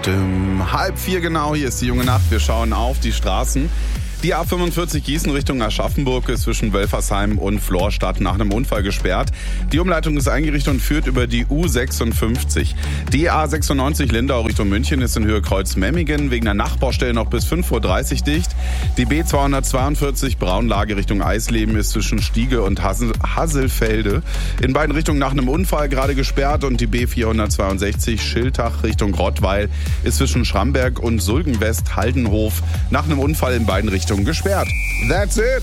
3:30 genau, hier ist die junge Nacht. Wir schauen auf die Straßen. Die A45 Gießen Richtung Aschaffenburg ist zwischen Wölfersheim und Florstadt nach einem Unfall gesperrt. Die Umleitung ist eingerichtet und führt über die U56. Die A96 Lindau Richtung München ist in Höhe Kreuz-Memmingen wegen der Nachbaustelle noch bis 5:30 Uhr dicht. Die B242 Braunlage Richtung Eisleben ist zwischen Stiege und Hasselfelde in beiden Richtungen nach einem Unfall gerade gesperrt. Und die B462 Schiltach Richtung Rottweil ist zwischen Schramberg und Sulgenwest-Haldenhof nach einem Unfall in beiden Richtungen gesperrt. That's it.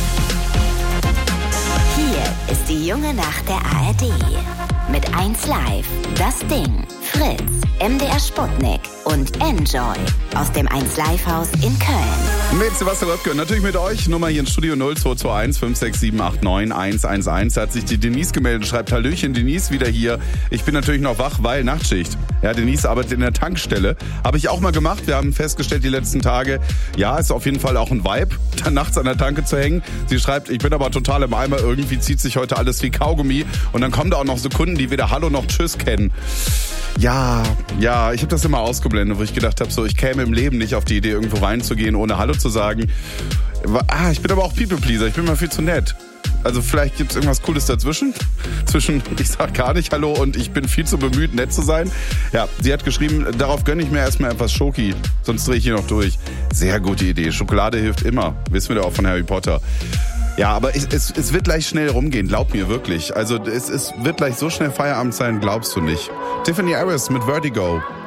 Hier ist die junge Nacht der ARD. Mit 1Live, Das Ding, Fritz, MDR Sputnik und Enjoy aus dem 1Live-Haus in Köln. Mit Sebastian Röpke und natürlich mit euch. Nummer hier ins Studio 0221 56789 111. Da hat sich die Denise gemeldet und schreibt: Hallöchen, Denise, wieder hier. Ich bin natürlich noch wach, weil Nachtschicht. Ja, Denise arbeitet in der Tankstelle. Habe ich auch mal gemacht. Wir haben festgestellt die letzten Tage, ja, ist auf jeden Fall auch ein Vibe, da nachts an der Tanke zu hängen. Sie schreibt: Ich bin aber total im Eimer. Irgendwie zieht sich heute alles wie Kaugummi. Und dann kommen da auch noch so Kunden, die weder Hallo noch Tschüss kennen. Ja, ich habe das immer ausgeblendet, wo ich gedacht habe, so, ich käme im Leben nicht auf die Idee, irgendwo reinzugehen, ohne Hallo zu sagen. Ich bin aber auch People-Pleaser, ich bin mal viel zu nett. Also vielleicht gibt's irgendwas Cooles dazwischen. Zwischen ich sag gar nicht Hallo und ich bin viel zu bemüht, nett zu sein. Ja, sie hat geschrieben, darauf gönne ich mir erstmal etwas Schoki, sonst drehe ich hier noch durch. Sehr gute Idee, Schokolade hilft immer, wissen wir doch auch von Harry Potter. Ja, aber es wird gleich schnell rumgehen, glaub mir wirklich. Also es wird gleich so schnell Feierabend sein, glaubst du nicht. Tiffany Harris mit Vertigo.